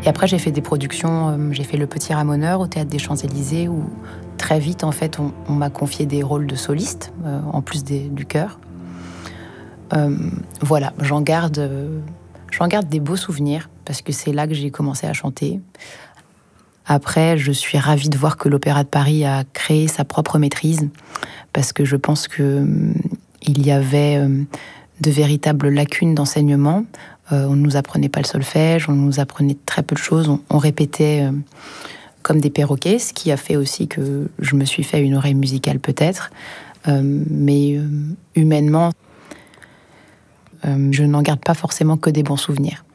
Et après, j'ai fait des productions, j'ai fait Le Petit Ramoneur au Théâtre des Champs-Élysées, où très vite, en fait, on m'a confié des rôles de soliste, en plus du chœur. Voilà, j'en garde des beaux souvenirs, parce que c'est là que j'ai commencé à chanter. Après, je suis ravie de voir que l'Opéra de Paris a créé sa propre maîtrise, parce que je pense qu'il y avait de véritables lacunes d'enseignement. On ne nous apprenait pas le solfège, on nous apprenait très peu de choses, on répétait comme des perroquets, ce qui a fait aussi que je me suis fait une oreille musicale peut-être, mais humainement, je n'en garde pas forcément que des bons souvenirs.